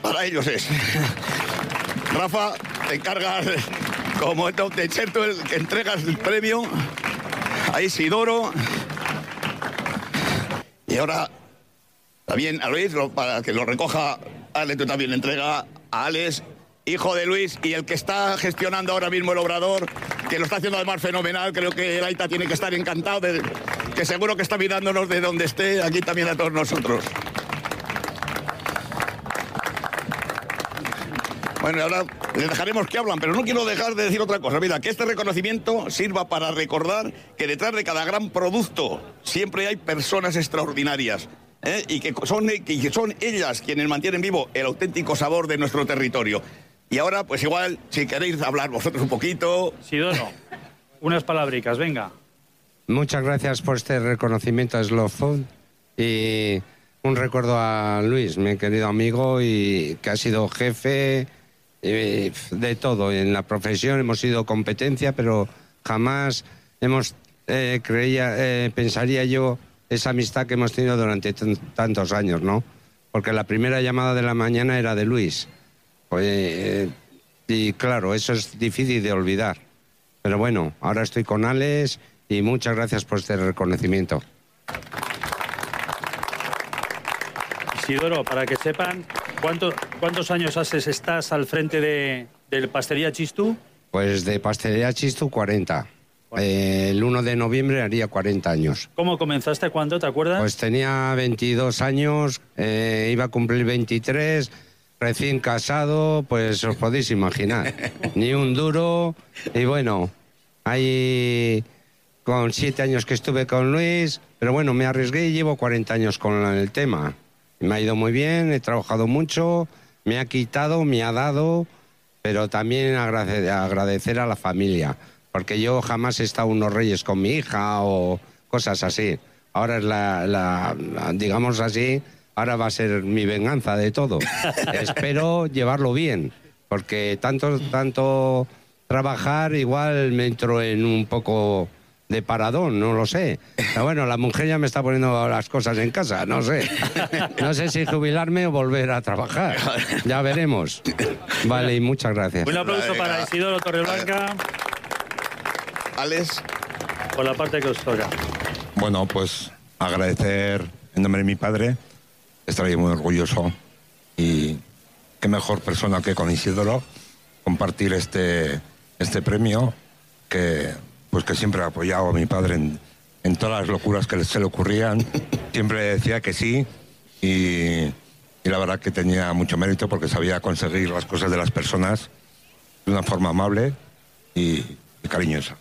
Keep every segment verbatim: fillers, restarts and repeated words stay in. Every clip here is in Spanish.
para ellos es. Rafa, te encargas, como de ser tú el que entregas el premio a Isidoro. Y ahora, también a Luis, para que lo recoja, Ale, tú también entrega a Alex, hijo de Luis, y el que está gestionando ahora mismo el obrador, que lo está haciendo además fenomenal. Creo que el Aita tiene que estar encantado, de, que seguro que está mirándonos de donde esté, aquí también a todos nosotros. Bueno, ahora les dejaremos que hablan, pero no quiero dejar de decir otra cosa. Mira, que este reconocimiento sirva para recordar que detrás de cada gran producto siempre hay personas extraordinarias, ¿eh? y, que son, que son ellas quienes mantienen vivo el auténtico sabor de nuestro territorio. Y ahora, pues igual, si queréis hablar vosotros un poquito... Isidoro, unas palabricas, venga. Muchas gracias por este reconocimiento a Slow Food y un recuerdo a Luis, mi querido amigo, y que ha sido jefe... Eh, de todo, en la profesión hemos sido competencia, pero jamás hemos eh, creía, eh, pensaría yo esa amistad que hemos tenido durante tantos años, ¿no? Porque la primera llamada de la mañana era de Luis, pues, eh, y claro, eso es difícil de olvidar, pero bueno, ahora estoy con Alex y muchas gracias por este reconocimiento. Isidoro, para que sepan, ¿cuánto, ¿cuántos años haces estás al frente de, de Pastelería Chistu? Pues de Pastelería Chistu, cuarenta. Eh, el uno de noviembre haría cuarenta años. ¿Cómo comenzaste? ¿Cuándo? ¿Te acuerdas? Pues tenía veintidós años, eh, iba a cumplir veintitrés, recién casado, pues os podéis imaginar. Ni un duro. Y bueno, ahí con siete años que estuve con Luis, pero bueno, me arriesgué y llevo cuarenta años con el tema. Me ha ido muy bien, he trabajado mucho, me ha quitado, me ha dado, pero también agradecer, agradecer a la familia, porque yo jamás he estado unos reyes con mi hija o cosas así. Ahora es la, la, la digamos así, ahora va a ser mi venganza de todo. Espero llevarlo bien, porque tanto, tanto trabajar igual me entro en un poco... de paradón, no lo sé. Pero bueno, la mujer ya me está poniendo las cosas en casa, no sé. No sé si jubilarme o volver a trabajar. Ya veremos. Vale, y muchas gracias. Un aplauso para Isidoro Torreblanca. Alex. Por la parte que os toca. Bueno, pues agradecer en nombre de mi padre. Estoy muy orgulloso. Y qué mejor persona que con Isidoro compartir este, este premio que... pues que siempre ha apoyado a mi padre en, en todas las locuras que se le ocurrían. Siempre decía que sí y, y la verdad que tenía mucho mérito porque sabía conseguir las cosas de las personas de una forma amable y, y cariñosa.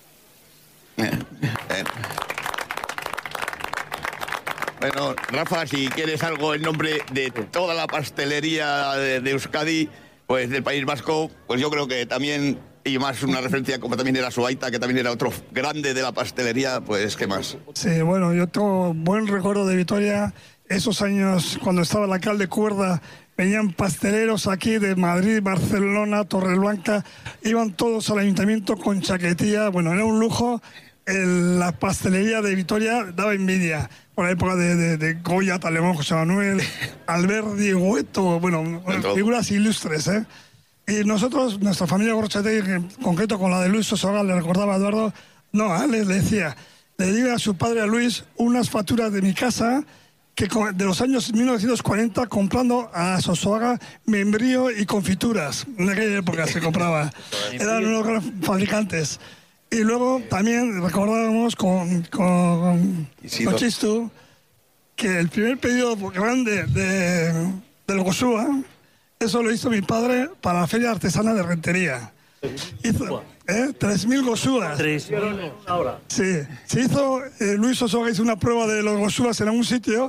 Bueno, Rafa, si quieres algo en nombre de toda la pastelería de, de Euskadi, pues del País Vasco, pues yo creo que también... y más una referencia como también era su Aita, que también era otro grande de la pastelería, pues ¿qué más? Sí, bueno, yo tengo buen recuerdo de Vitoria. Esos años, cuando estaba el alcalde Cuerda, venían pasteleros aquí de Madrid, Barcelona, Torreblanca, iban todos al ayuntamiento con chaquetilla. Bueno, era un lujo. El, la pastelería de Vitoria daba envidia. Por la época de, de, de Goya, Talemón, José Manuel, Alberdi, Hueto, bueno, figuras ilustres, ¿eh? Y nosotros, nuestra familia Gorrotxategi, en concreto con la de Luis Sosoaga, le recordaba a Eduardo, no, a Alex le decía, le diga a su padre, a Luis, unas facturas de mi casa que de los años mil novecientos cuarenta, comprando a Sosoaga membrillo y confituras. En aquella época se compraba. Eran unos grandes fabricantes. Y luego también recordábamos con, con, con Chistu que el primer pedido grande de, del Gosúa, eso lo hizo mi padre para la Feria Artesana de Rentería. Hizo ¿eh? tres mil gosúas. tres mil ahora. Sí. Se hizo, eh, Luis Sosoaga hizo una prueba de los gosúas en algún sitio.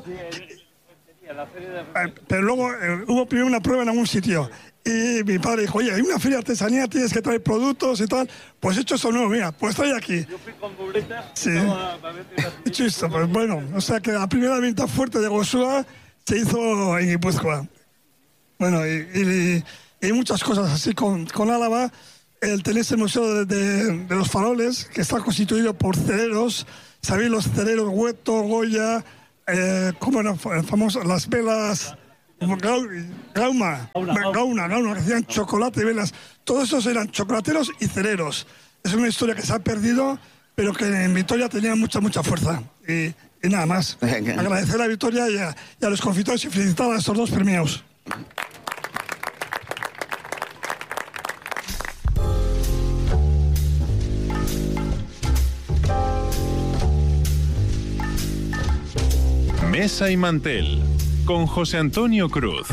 Eh, pero luego eh, hubo primero una prueba en algún sitio. Y mi padre dijo, oye, hay una feria de artesanía, tienes que traer productos y tal. Pues hecho eso nuevo, mira, pues trae aquí. Yo fui con buletas. Sí. Hecho esto, pues bueno. O sea que la primera venta fuerte de gosúa se hizo en Guipúzcoa. Bueno, y, y, y muchas cosas así con, con Álava. El tenéis el Museo de, de, de los Faroles, que está constituido por cereros. ¿Sabéis los cereros Hueto, Goya? Eh, ¿Cómo eran famosas? Las velas Gauma, Gauna, Gauna, que hacían chocolate y velas. Todos esos eran chocolateros y celeros. Es una historia que se ha perdido, pero que en Vitoria tenía mucha, mucha fuerza. Y, y nada más. Agradecer a Vitoria y a, y a los confitores y felicitar a estos dos premiados. Mesa y Mantel, con José Antonio Cruz.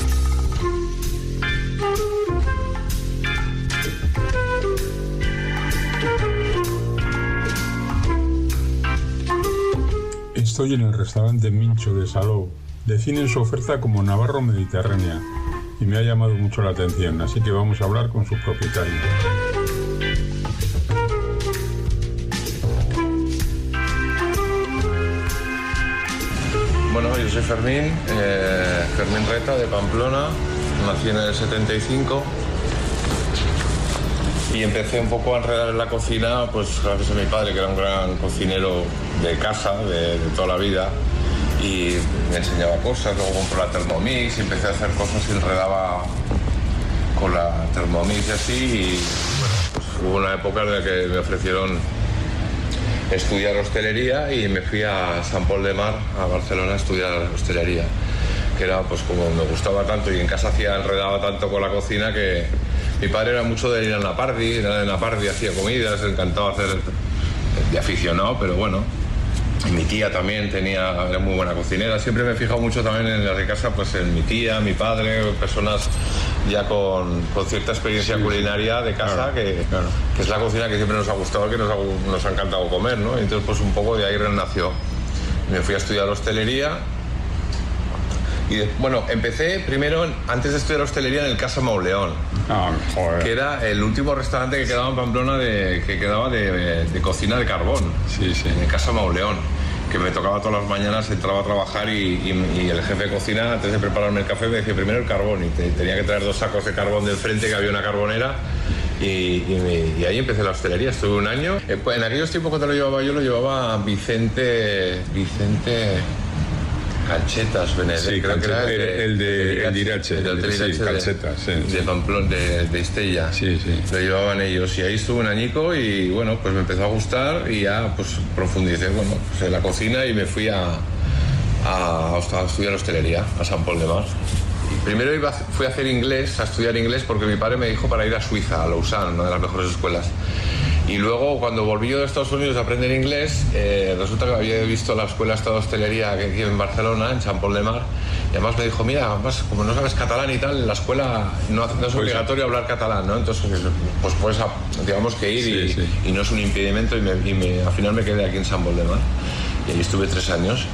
Estoy en el restaurante Mincho de Salou. Definen su oferta como Navarro Mediterránea y me ha llamado mucho la atención, así que vamos a hablar con su propietario. Bueno, yo soy Fermín, eh, Fermín Reta, de Pamplona, nací en el setenta y cinco y empecé un poco a enredar en la cocina, pues gracias a mi padre, que era un gran cocinero de casa, de, de toda la vida, y me enseñaba cosas. Luego compré la Thermomix y empecé a hacer cosas y enredaba con la Thermomix y así, y bueno, pues hubo una época en la que me ofrecieron estudiar hostelería y me fui a Sant Pol de Mar, a Barcelona, a estudiar hostelería, que era pues como me gustaba tanto y en casa hacía, enredaba tanto con la cocina, que mi padre era mucho de ir a Napardi, era de Napardi, hacía comidas, le encantaba hacer de aficionado, pero bueno. Y mi tía también tenía, era muy buena cocinera. Siempre me he fijado mucho también en las de casa, pues en mi tía, mi padre, personas ya con, con cierta experiencia sí, culinaria de casa, claro, que, claro. que es la cocina que siempre nos ha gustado, que nos ha, nos ha encantado comer, ¿no? Entonces pues un poco de ahí renació. Me fui a estudiar hostelería y de, bueno, empecé primero, antes de estudiar hostelería, en el Casa Mauleón, ah, que era el último restaurante que quedaba en Pamplona, de, que quedaba de, de, de cocina de carbón, sí, sí. en el Casa Mauleón, que me tocaba todas las mañanas, entraba a trabajar y, y, y el jefe de cocina, antes de prepararme el café, me decía primero el carbón, y te, tenía que traer dos sacos de carbón del frente, que había una carbonera, y, y, me, y ahí empecé la hostelería. Estuve un año. Eh, pues en aquellos tiempos cuando lo llevaba yo, lo llevaba Vicente... Vicente... Calchetas, Benedetto, sí, creo Calcheta, que era el, el de el Irache, el de, sí, Calchetas, sí, de, sí. de Pamplona, de, de Estella, sí, sí. Lo llevaban ellos y ahí estuve un añico y bueno, pues me empezó a gustar y ya pues profundicé, bueno, pues en la cocina y me fui a, a, a estudiar hostelería a Sant Pol de Mar. Y primero iba, fui a hacer inglés, a estudiar inglés, porque mi padre me dijo para ir a Suiza, a Lausanne, una de las mejores escuelas. Y luego, cuando volví yo de Estados Unidos a aprender inglés, eh, resulta que había visto la escuela de hostelería que aquí en Barcelona, en Sant Pol de Mar, y además me dijo, mira, además, como no sabes catalán y tal, en la escuela no, no es obligatorio hablar catalán, ¿no? Entonces, pues puedes, digamos, que ir sí, y, sí. y no es un impedimento, y, me, y me, al final me quedé aquí en Sant Pol de Mar. Y ahí estuve tres años.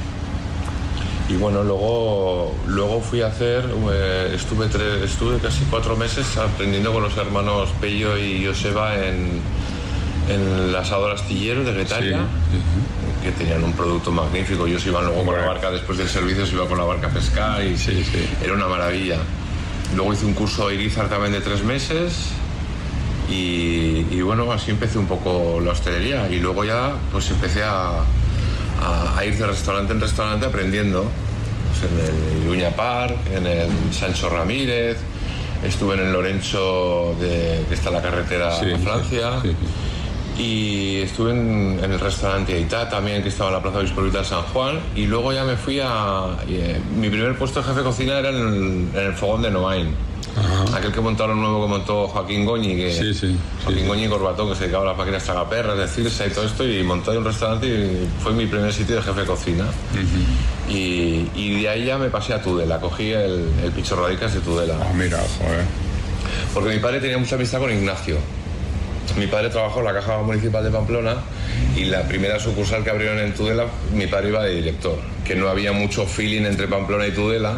Y bueno, luego, luego fui a hacer, eh, estuve, tres, estuve casi cuatro meses aprendiendo con los hermanos Pello y Joseba en... en el asador astillero de Guetaria, sí, sí. que tenían un producto magnífico. Ellos iban luego con la barca, después del servicio se iba con la barca a pescar y sí, sí. era una maravilla. Luego hice un curso de Irizar también de tres meses y, y bueno, así empecé un poco la hostelería y luego ya pues empecé a, a, a ir de restaurante en restaurante aprendiendo, pues en el Iruña Park, en el Sancho Ramírez, estuve en el Lorenzo, de, que está en la carretera sí, a Francia. Sí, sí. Y estuve en, en el restaurante Aitá también, que estaba en la Plaza Obispo de San Juan. Y luego ya me fui a... Eh, mi primer puesto de jefe de cocina era en el, en el Fogón de Noain. Ajá. Aquel que montaron nuevo que montó Joaquín Goñi, que sí, sí, Joaquín sí, Goñi y Corbatón, que se dedicaba a las máquinas tragaperras, de Cirsa y todo esto, y montó un restaurante y fue mi primer sitio de jefe de cocina. Uh-huh. y, y de ahí ya me pasé a Tudela, cogí el, el Pichorradicas de Tudela. Ah, mira, joder. Porque mi padre tenía mucha amistad con Ignacio. Mi padre trabajó en la Caja Municipal de Pamplona y la primera sucursal que abrieron en Tudela, mi padre iba de director. Que no había mucho feeling entre Pamplona y Tudela,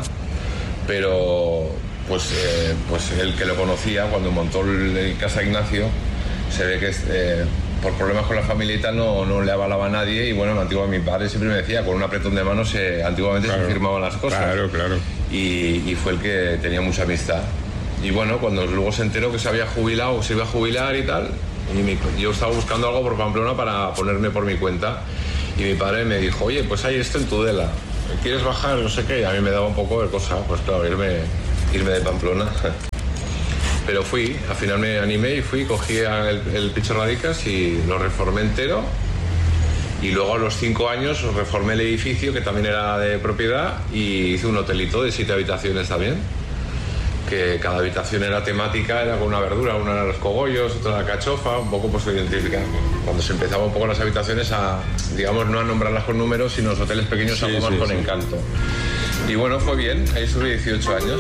pero pues, eh, pues él que lo conocía, cuando montó el, el Casa Ignacio, se ve que eh, por problemas con la familia y tal no, no le avalaba a nadie. Y bueno, antiguo, mi padre siempre me decía, con un apretón de manos se, antiguamente claro, se firmaban las cosas. Claro, claro. Y, y fue el que tenía mucha amistad. Y bueno, cuando luego se enteró que se había jubilado o se iba a jubilar y tal, y mi, yo estaba buscando algo por Pamplona para ponerme por mi cuenta, y mi padre me dijo, oye, pues hay esto en Tudela, ¿quieres bajar? No sé qué, y a mí me daba un poco de cosa, pues claro, irme, irme de Pamplona. Pero fui, al final me animé y fui, cogí el, el Picho Radicas y lo reformé entero. Y luego a los cinco años reformé el edificio, que también era de propiedad, y hice un hotelito de siete habitaciones también. Que cada habitación era temática, era con una verdura, una era los cogollos, otra la cachofa, un poco pues identificando. Cuando se empezaba un poco las habitaciones a, digamos, no a nombrarlas con números, sino los hoteles pequeños sí, algo más sí, con sí. encanto. Y bueno, fue bien, ahí estuve dieciocho años.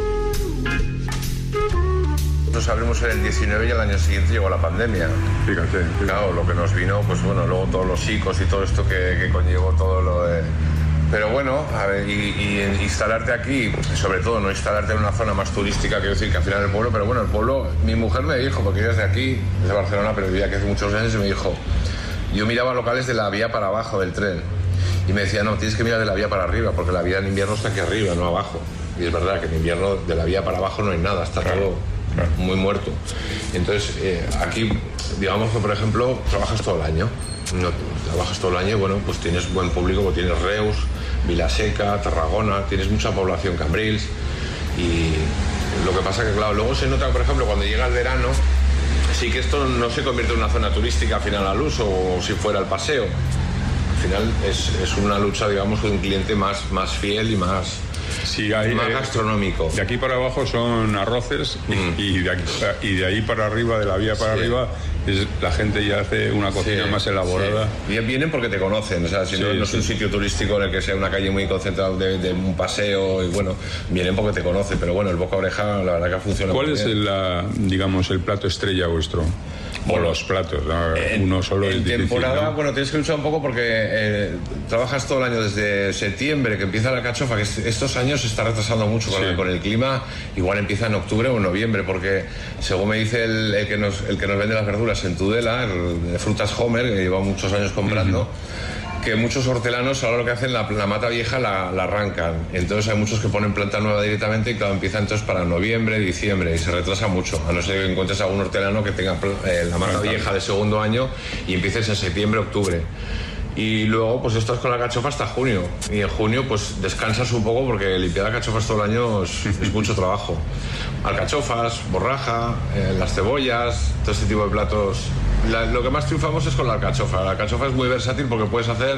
Nos abrimos en el diecinueve y al año siguiente llegó la pandemia. Fíjate, fíjate. Claro, lo que nos vino, pues bueno, luego todos los psicos y todo esto que, que conllevó todo lo de... Pero bueno, a ver, y, y instalarte aquí, sobre todo no instalarte en una zona más turística, quiero decir que al final el pueblo, pero bueno, el pueblo, mi mujer me dijo, porque ella es de aquí, es de Barcelona, pero vivía aquí hace muchos años, y me dijo, yo miraba locales de la vía para abajo del tren, y me decía, no, tienes que mirar de la vía para arriba, porque la vía en invierno está aquí arriba, no abajo. Y es verdad que en invierno de la vía para abajo no hay nada, está claro, todo claro. muy muerto. Entonces, eh, aquí, digamos que, por ejemplo, trabajas todo el año. No, trabajas todo el año, bueno, pues tienes buen público, pues tienes Reus, Vilaseca, Tarragona, tienes mucha población, Cambrils, y lo que pasa que, claro, luego se nota, por ejemplo, cuando llega el verano, sí que esto no se convierte en una zona turística al final al uso, o si fuera el paseo. Al final es, es una lucha, digamos, con un cliente más, más fiel y más... Sí, hay, más gastronómico. De aquí para abajo son arroces mm. y, de aquí, y de ahí para arriba, de la vía para sí. arriba, es, la gente ya hace una cocina sí, más elaborada. Sí. Vienen porque te conocen, o sea, si sí, no, no es sí. un sitio turístico en el que sea una calle muy concentrada de, de un paseo, y bueno, vienen porque te conocen, pero bueno, el boca a oreja la verdad que funciona muy bien. ¿Cuál es el, la, digamos, el plato estrella vuestro? O los platos, ¿no? en, uno solo en es difícil, temporada, ¿no? bueno, tienes que luchar un poco porque eh, trabajas todo el año desde septiembre, que empieza la cachofa, que estos años se está retrasando mucho con, sí. el, con el clima, igual empieza en octubre o en noviembre, porque según me dice el, el, que, nos, el que nos vende las verduras en Tudela, el de Frutas Homer, que lleva muchos años comprando, uh-huh. que muchos hortelanos ahora lo que hacen, la, la mata vieja la, la arrancan. Entonces hay muchos que ponen planta nueva directamente y claro, empieza entonces para noviembre, diciembre y se retrasa mucho. A no ser que encuentres algún hortelano que tenga eh, la mata vieja de segundo año y empieces en septiembre, octubre. Y luego pues estás con la cachofa hasta junio. Y en junio pues descansas un poco porque limpiar la cachofa todo el año es, es mucho trabajo. Alcachofas, borraja, eh, las cebollas, todo este tipo de platos. La, lo que más triunfamos es con la alcachofa. La alcachofa es muy versátil porque puedes hacer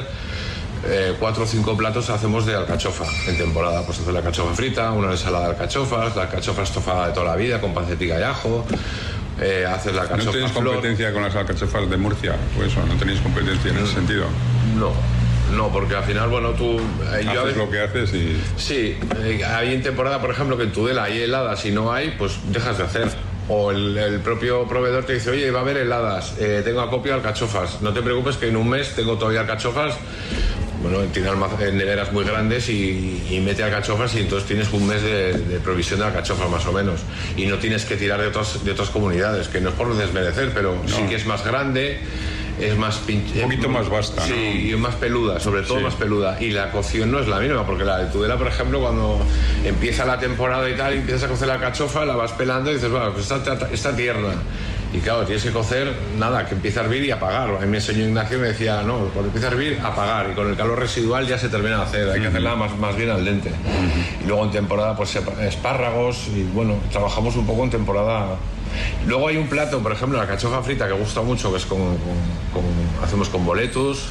eh, cuatro o cinco platos hacemos de alcachofa en temporada. Pues hacer la alcachofa frita, una ensalada de alcachofas, la alcachofa estofada de toda la vida con pancetica y ajo. Eh, haces la alcachofa. ¿No tenéis competencia con las alcachofas de Murcia? Pues eso, ¿no tenéis competencia en ese sentido? No. No, porque al final, bueno, tú... Eh, haces yo veces, lo que haces y... Sí, eh, hay en temporada, por ejemplo, que en Tudela hay heladas, si no hay, pues dejas de hacer. O el, el propio proveedor te dice, oye, va a haber heladas, eh, tengo acopio de alcachofas. No te preocupes que en un mes tengo todavía alcachofas. Bueno, tiene neveras muy grandes y, y mete alcachofas y entonces tienes un mes de, de provisión de alcachofas más o menos. Y no tienes que tirar de otras, de otras comunidades, que no es por desmerecer, pero no. sí que es más grande... Es más pinche, un poquito más vasta, sí, ¿no? Y más peluda, sobre todo sí. más peluda. Y la cocción no es la misma, porque la de Tudela, por ejemplo, cuando empieza la temporada y tal, y empiezas a cocer la cachofa, la vas pelando y dices, bueno, pues está, está tierna. Y claro, tienes que cocer, nada, que empieza a hervir y apagar. A mí me enseñó Ignacio y me decía, no, cuando empieza a hervir, apagar. Y con el calor residual ya se termina de hacer, hay que hacerla más, más bien al dente. Uh-huh. Y luego en temporada, pues espárragos, y bueno, trabajamos un poco en temporada. Luego hay un plato, por ejemplo, la cachofa frita, que gusta mucho, que es con, con, con hacemos con boletus,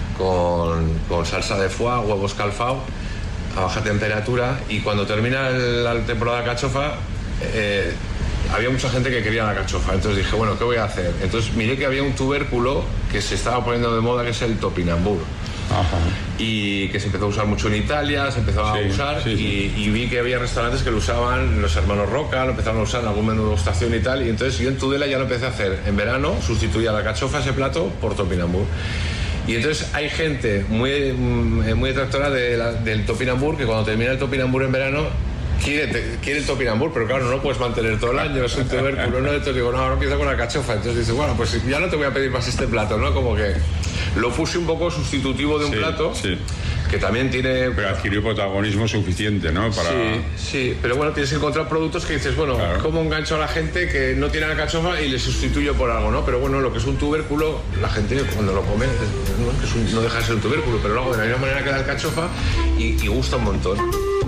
con, con salsa de foie, huevo escalfado, a baja temperatura, y cuando termina el, la temporada de cachofa, eh, había mucha gente que quería la cachofa, entonces dije, bueno, ¿qué voy a hacer? Entonces miré que había un tubérculo que se estaba poniendo de moda, que es el topinambur. Ajá. Y que se empezó a usar mucho en Italia, se empezó a sí, usar sí, sí. Y, y vi que había restaurantes que lo usaban, los hermanos Roca lo empezaron a usar en algún menú de degustación y tal, y entonces yo en Tudela ya lo empecé a hacer. En verano sustituía la cachofa, ese plato, por topinambur. Y entonces hay gente muy, muy detractora de la, del topinambur, que cuando termina el topinambur en verano quiere, quiere el topinambur, pero claro, no lo puedes mantener todo el año, es un tubérculo, ¿no? Entonces digo, no, ahora empiezo con la cachofa. Entonces dices, bueno, pues ya no te voy a pedir más este plato, ¿no? Como que lo puse un poco sustitutivo de un sí, plato. Sí. que también tiene... Pero adquirió protagonismo suficiente, ¿no? Para... Sí, sí, pero bueno, tienes que encontrar productos que dices, bueno, claro. ¿Cómo engancho a la gente que no tiene alcachofa y le sustituyo por algo, ¿no? Pero bueno, lo que es un tubérculo, la gente cuando lo come, no, es un, no deja de ser un tubérculo, pero lo hago de la misma manera que la alcachofa y, y gusta un montón.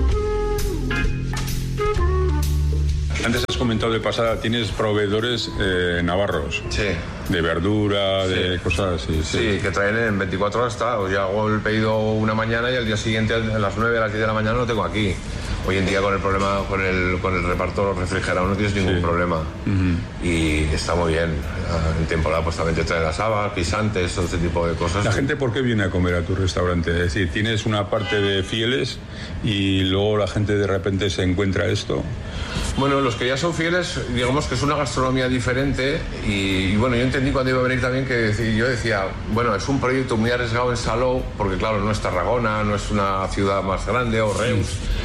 Antes has comentado de pasada, tienes proveedores eh, navarros. Sí. De verdura, sí. De cosas así. Sí. sí, que traen en veinticuatro horas, está. O ya hago el pedido una mañana y al día siguiente a las nueve, a las diez de la mañana lo tengo aquí. Hoy en día con el problema, con el, con el reparto refrigerado no tienes ningún sí. problema. Uh-huh. Y está muy bien. En temporada pues también te traen las habas, pisantes, todo ese tipo de cosas. ¿La gente por qué viene a comer a tu restaurante? Es decir, tienes una parte de fieles y luego la gente de repente se encuentra esto. Bueno, los que ya son fieles, digamos que es una gastronomía diferente y, y bueno, yo entendí cuando iba a venir también que yo decía, bueno, es un proyecto muy arriesgado en Salou, porque claro, no es Tarragona, no es una ciudad más grande o Reus.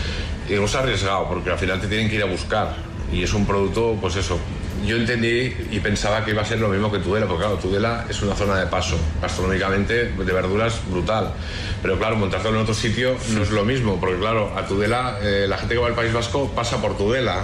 Y digo, es arriesgado porque al final te tienen que ir a buscar y es un producto, pues eso. Yo entendí y pensaba que iba a ser lo mismo que Tudela, porque claro, Tudela es una zona de paso, gastronómicamente de verduras brutal. Pero claro, montártelo en otro sitio no es lo mismo, porque claro, a Tudela, eh, la gente que va al País Vasco pasa por Tudela.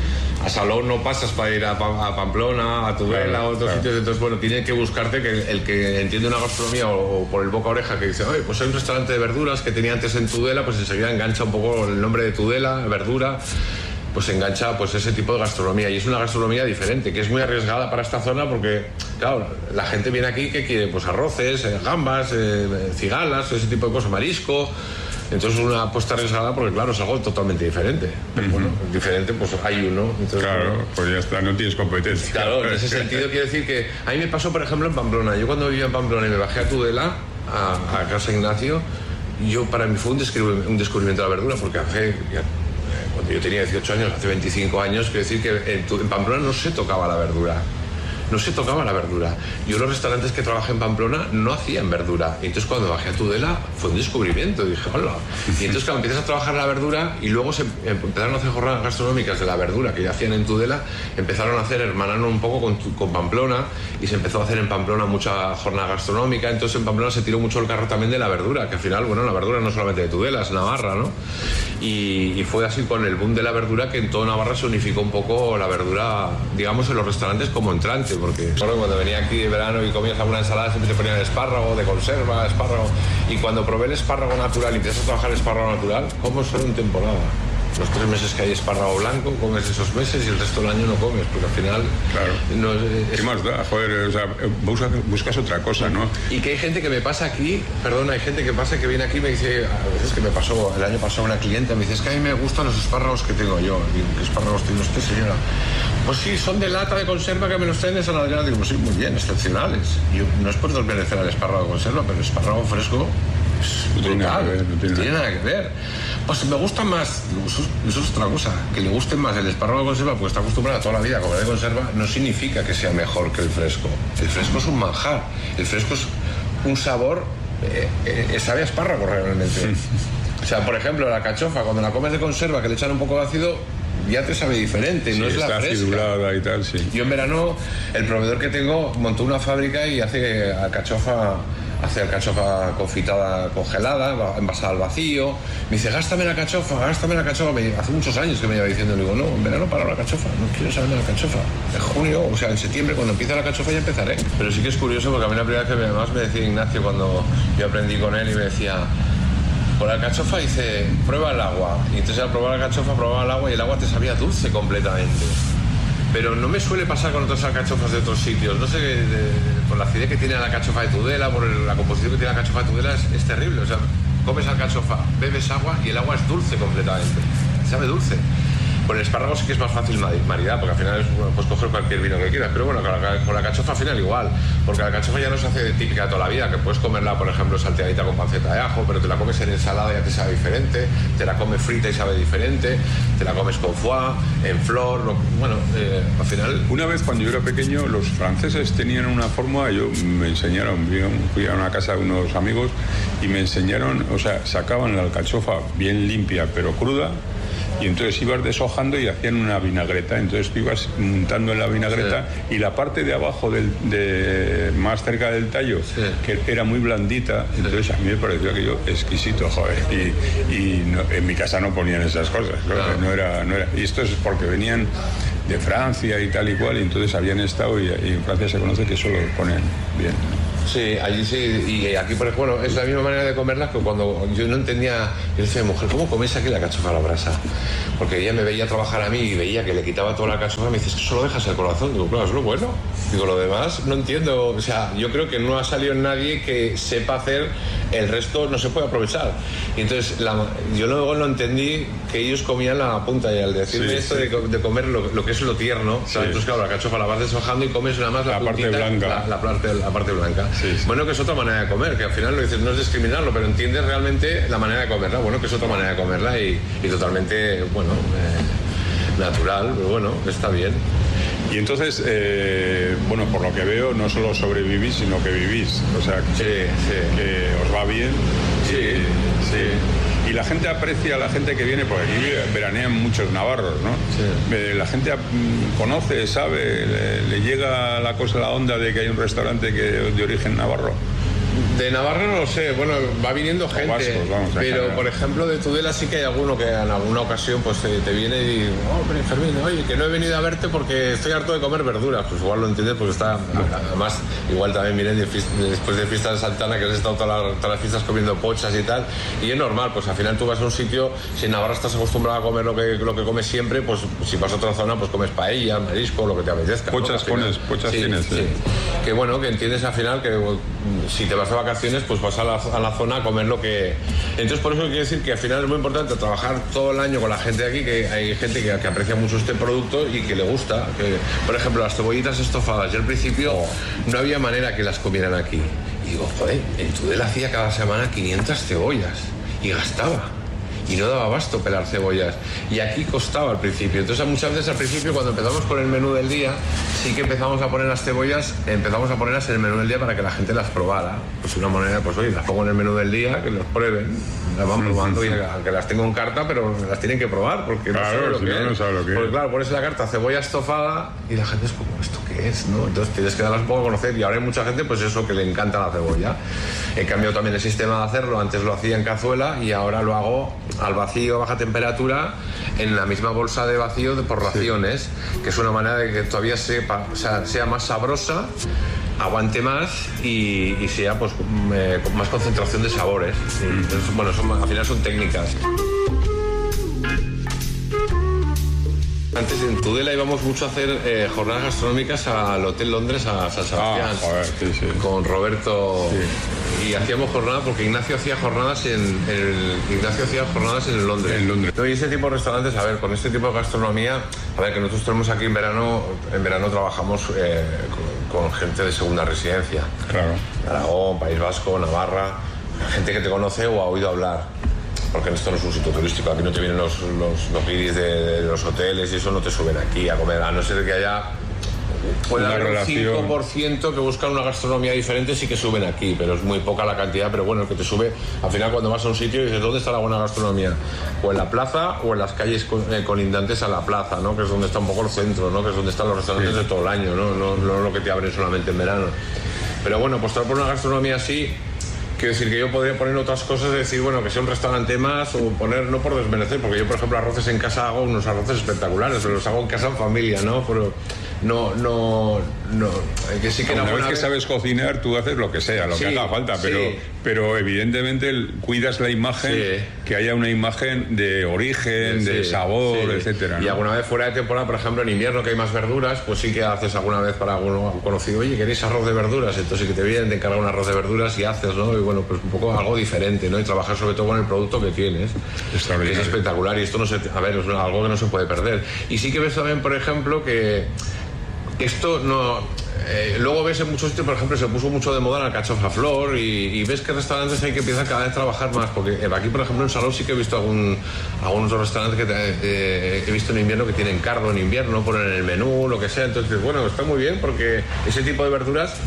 A Salou no pasas para ir a, Pam- a Pamplona, a Tudela, claro, a otros claro. sitios. Entonces, bueno, tiene que buscarte que el, el que entiende una gastronomía o, o por el boca a oreja que dice, oye, pues hay un restaurante de verduras que tenía antes en Tudela, pues enseguida engancha un poco el nombre de Tudela, verdura, pues engancha pues ese tipo de gastronomía. Y es una gastronomía diferente, que es muy arriesgada para esta zona porque, claro, la gente viene aquí que quiere pues arroces, eh, gambas, eh, cigalas, ese tipo de cosas, marisco. Entonces es una apuesta arriesgada porque, claro, es algo totalmente diferente. Pero bueno, diferente, pues hay uno. Entonces, claro, bueno, pues ya está, no tienes competencia. Claro, en ese sentido quiero decir que a mí me pasó, por ejemplo, en Pamplona. Yo cuando vivía en Pamplona y me bajé a Tudela, a, a Casa Ignacio, yo para mí fue un, descubri- un descubrimiento de la verdura, porque hace, ya, cuando yo tenía dieciocho años, hace veinticinco años, quiero decir que en, en Pamplona no se tocaba la verdura. No se tocaba la verdura. Yo los restaurantes que trabajé en Pamplona no hacían verdura. Y entonces cuando bajé a Tudela fue un descubrimiento. Dije, hola. Y entonces cuando empiezas a trabajar la verdura y luego se empezaron a hacer jornadas gastronómicas de la verdura que ya hacían en Tudela, empezaron a hacer, hermanando un poco con, con Pamplona y se empezó a hacer en Pamplona mucha jornada gastronómica. Entonces en Pamplona se tiró mucho el carro también de la verdura, que al final, bueno, la verdura no solamente de Tudela, es Navarra, ¿no? Y, y fue así con el boom de la verdura que en toda Navarra se unificó un poco la verdura, digamos, en los restaurantes como entrante. Porque cuando venía aquí de verano y comías alguna ensalada siempre te ponían espárrago de conserva, espárrago. Y cuando probé el espárrago natural y empiezas a trabajar el espárrago natural, ¿cómo es solo en temporada? Los tres meses que hay espárrago blanco, comes esos meses y el resto del año no comes, porque al final... Claro. No, es... ¿Qué más da? Joder, o sea, buscas, buscas otra cosa, ¿no? Y que hay gente que me pasa aquí, perdón, hay gente que pasa que viene aquí y me dice, a veces que me pasó, el año pasado una clienta me dice, es que a mí me gustan los espárragos que tengo yo. Digo, ¿qué espárragos tiene usted, señora? Pues sí, son de lata de conserva que me los traen de San Adrián. Digo, pues sí, muy bien, excepcionales. Yo, no es por desmerecer al espárrago de conserva, pero el espárrago fresco es no tiene brutal, nada que ver, no tiene, no tiene nada que ver. Pues me gusta más, eso, eso es otra cosa, que le guste más el espárrago de conserva porque está acostumbrado toda la vida a comer de conserva, no significa que sea mejor que el fresco. El fresco es un manjar, el fresco es un sabor, eh, eh, sabe a espárrago realmente. O sea, por ejemplo, la cachofa, cuando la comes de conserva, que le echan un poco de ácido, ya te sabe diferente, sí, no es la fresca. Acidulada y tal, sí. Yo en verano, el proveedor que tengo montó una fábrica y hace alcachofa, hace alcachofa confitada congelada, envasada al vacío. Me dice, gástame la cachofa, gástame la cachofa. Me, hace muchos años que me iba diciendo, le digo, no, en verano para la cachofa, no quiero saber de la cachofa. En junio, o sea, en septiembre, cuando empieza la cachofa ya empezaré. Pero sí que es curioso porque a mí la primera vez que me, además me decía Ignacio cuando yo aprendí con él y me decía, por la cachofa dice, prueba el agua. Y entonces al probar la cachofa, probaba el agua y el agua te sabía dulce completamente. Pero no me suele pasar con otras alcachofas de otros sitios. No sé, de, de, por la acidez que tiene la alcachofa de Tudela, por el, la composición que tiene la alcachofa de Tudela, es, es terrible. O sea, comes alcachofa, bebes agua y el agua es dulce completamente. Sabe dulce. Con el espárrago sí que es más fácil maridar, porque al final es, bueno, puedes coger cualquier vino que quieras, pero bueno, con la, con la cachofa al final igual, porque la cachofa ya no se hace típica de toda la vida, que puedes comerla, por ejemplo, salteadita con panceta de ajo, pero te la comes en ensalada y ya te sabe diferente, te la comes frita y sabe diferente, te la comes con foie, en flor, lo, bueno, eh, al final... Una vez cuando yo era pequeño, los franceses tenían una forma, yo me enseñaron, fui a una casa de unos amigos y me enseñaron, o sea, sacaban la alcachofa bien limpia pero cruda, y entonces ibas deshojando y hacían una vinagreta, entonces tú ibas montando en la vinagreta sí. y la parte de abajo, del, de, más cerca del tallo, sí. que era muy blandita, sí. entonces a mí me pareció aquello exquisito, joder, y, y no, en mi casa no ponían esas cosas, claro. no era, no era, y esto es porque venían de Francia y tal y cual, y entonces habían estado y, y en Francia se conoce que eso lo ponen bien. Sí, allí sí, y aquí, por ejemplo, bueno, es la misma manera de comerlas que cuando yo no entendía, yo decía, mujer, ¿cómo coméis aquí la cachofa a la brasa? Porque ella me veía trabajar a mí y veía que le quitaba toda la cachofa, me dice, es que solo dejas el corazón. Digo, claro, es lo bueno. Digo, lo demás no entiendo, o sea, yo creo que no ha salido nadie que sepa hacer, el resto no se puede aprovechar. Y entonces, la, yo luego no entendí que ellos comían la punta, y al decirme sí, esto sí. De, de comer lo, lo que es lo tierno, sí. entonces claro, la cachofa la vas deshojando y comes nada más la, la puntita, parte blanca. La, la, parte, la parte blanca. Sí, sí. Bueno, que es otra manera de comer, que al final lo dices, no es discriminarlo, pero entiendes realmente la manera de comerla. Bueno, que es otra manera de comerla y, y totalmente, bueno, eh, natural, pero bueno, está bien. Y entonces, eh, bueno, por lo que veo, no solo sobrevivís, sino que vivís. O sea, que, sí, sí. que os va bien. Sí, y, sí. Y la gente aprecia a la gente que viene, porque aquí veranean muchos navarros, ¿no? Sí. La gente conoce, sabe, le, le llega la cosa, la onda de que hay un restaurante que de origen navarro. De Navarra no lo sé, bueno, va viniendo gente, vascos, vamos, pero por ejemplo de Tudela sí que hay alguno que en alguna ocasión pues te, te viene y dice, oh, pero Fermín, oye, que no he venido a verte porque estoy harto de comer verduras. Pues igual lo entiendes porque está, además, igual también vienen de, después de fiestas de Santana, que has estado todas las, todas las fiestas comiendo pochas y tal, y es normal, pues al final tú vas a un sitio, si en Navarra estás acostumbrado a comer lo que, lo que comes siempre, pues si vas a otra zona, pues comes paella, marisco, lo que te apetezca. Pochas, ¿no? Pones, pochas sí, tienes, sí. Sí. Que bueno, que entiendes al final que si te vas a vacaciones, pues vas a la, a la zona a comer lo que... Entonces por eso quiero decir que al final es muy importante trabajar todo el año con la gente de aquí, que hay gente que, que aprecia mucho este producto y que le gusta. Que, por ejemplo, las cebollitas estofadas, yo al principio oh. no había manera que las comieran aquí. Y digo, joder, en Tudela hacía cada semana quinientas cebollas y gastaba. Y no daba abasto pelar cebollas. Y aquí costaba al principio. Entonces muchas veces al principio cuando empezamos con el menú del día, sí que empezamos a poner las cebollas, empezamos a ponerlas en el menú del día para que la gente las probara. Pues de una manera, pues oye, las pongo en el menú del día, que los prueben, las van probando, y aunque las tengo en carta, pero las tienen que probar, porque claro, no saben lo si que no, es. No sabe lo que porque es. claro, pones en la carta cebolla estofada y la gente es como, ¿esto qué es? ¿No? Entonces tienes que darlas un poco a conocer, y ahora hay mucha gente, pues eso, que le encanta la cebolla. He cambiado también el sistema de hacerlo, antes lo hacía en cazuela y ahora lo hago al vacío, a baja temperatura, en la misma bolsa de vacío de, por raciones, sí. que es una manera de que todavía sepa, o sea, sea más sabrosa, aguante más y, y sea pues eh, con más concentración de sabores. Sí. Entonces, bueno, son, al final son técnicas. Antes en Tudela íbamos mucho a hacer eh, jornadas gastronómicas al Hotel Londres, a San Sebastián, ah, joder, sí, sí. con Roberto. Sí. Y hacíamos jornadas porque Ignacio hacía jornadas en, en el Ignacio hacía jornadas en el Londres. En Londres. Y ese tipo de restaurantes, a ver, con este tipo de gastronomía, a ver, que nosotros tenemos aquí en verano, en verano trabajamos eh, con, con gente de segunda residencia. Claro. Aragón, País Vasco, Navarra, gente que te conoce o ha oído hablar. Porque esto no es un sitio turístico, aquí no te vienen los, los, los guiris de, de los hoteles y eso no te suben aquí a comer, a no ser que haya... Puede haber un cinco por ciento que buscan una gastronomía diferente, sí que suben aquí, pero es muy poca la cantidad, pero bueno, el que te sube, al final cuando vas a un sitio y dices, ¿dónde está la buena gastronomía? O en la plaza o en las calles colindantes a la plaza, ¿no? Que es donde está un poco el centro, ¿no? Que es donde están los restaurantes sí. de todo el año, ¿no? No, no lo que te abren solamente en verano. Pero bueno, pues por una gastronomía así... Quiero decir que yo podría poner otras cosas, decir, bueno, que sea un restaurante más, o poner, no por desmerecer, porque yo, por ejemplo, arroces en casa hago unos arroces espectaculares, pero los hago en casa en familia, ¿no? Pero no, no, no, que sí que una vez que vez... sabes cocinar, tú haces lo que sea, lo sí, que haga falta, pero, sí. pero evidentemente cuidas la imagen, sí. que haya una imagen de origen, sí, de sabor, sí. etcétera, ¿no? Y alguna vez fuera de temporada, por ejemplo, en invierno que hay más verduras, pues sí que haces alguna vez para alguno conocido, oye, ¿queréis arroz de verduras? Entonces sí que te vienen, te encargan un arroz de verduras y haces, ¿no? Y bueno, pues un poco algo diferente, ¿no? Y trabajar sobre todo con el producto que tienes, que es espectacular, y esto no se, a ver, es algo que no se puede perder. Y sí que ves también, por ejemplo, que esto no... Eh, luego ves en muchos sitios, por ejemplo, se puso mucho de moda la alcachofa flor y, y ves que restaurantes hay que empiezan cada vez a trabajar más, porque aquí, por ejemplo, en Salou sí que he visto algún, algunos otros restaurantes que te, eh, he visto en invierno que tienen cardo en invierno, ponen en el menú, lo que sea, entonces, bueno, está muy bien porque ese tipo de verduras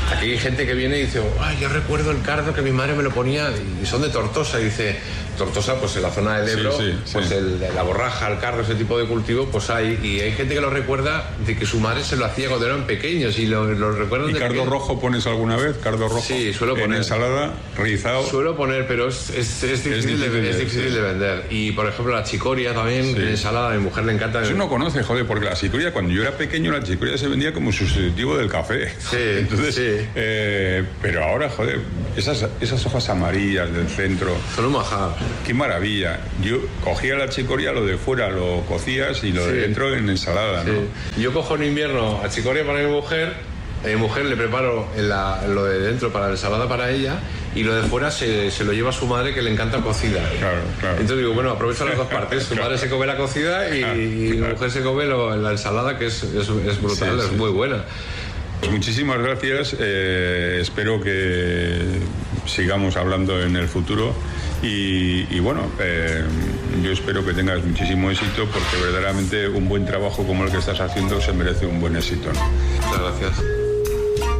Aquí hay gente que viene y dice, ay, yo recuerdo el cardo que mi madre me lo ponía, y son de Tortosa, y dice, Tortosa, pues en la zona del Ebro, sí, sí, pues sí. El, la borraja, el cardo, ese tipo de cultivo, pues hay, y hay gente que lo recuerda de que su madre se lo hacía cuando eran pequeños, y lo, lo recuerdan ¿Y de cardo pequeño. rojo pones alguna vez? ¿Cardo rojo? Sí, suelo poner. En ensalada, rizado. Suelo poner, pero es, es, es difícil, Es difícil de, de- es difícil sí. de vender. Y, por ejemplo, la chicoria también, Sí. en ensalada, a mi mujer le encanta. Eso no conoce, joder, porque la chicoria, cuando yo era pequeño, la chicoria se vendía como sustitutivo del café. Sí, Entonces, sí. eh, pero ahora, joder, esas, esas hojas amarillas del centro, Son un majar. qué maravilla. Yo cogía la chicoria, lo de fuera lo cocías y lo Sí. de dentro en ensalada, ¿no? Sí. Yo cojo en invierno a chicoria para mi mujer, a mi mujer le preparo en la- lo de dentro para la ensalada para ella, y lo de fuera se, se lo lleva a su madre, que le encanta cocida. Claro, claro. Entonces digo, bueno, aprovecho las dos partes. Tu Claro. madre se come la cocida y, Claro, y mi claro. mujer se come lo- la ensalada, que es, es, es brutal, Sí, es sí. muy buena. Pues muchísimas gracias. eh, espero que sigamos hablando en el futuro. Y, y bueno, eh, yo espero que tengas muchísimo éxito, porque verdaderamente un buen trabajo como el que estás haciendo se merece un buen éxito, ¿no? Muchas gracias.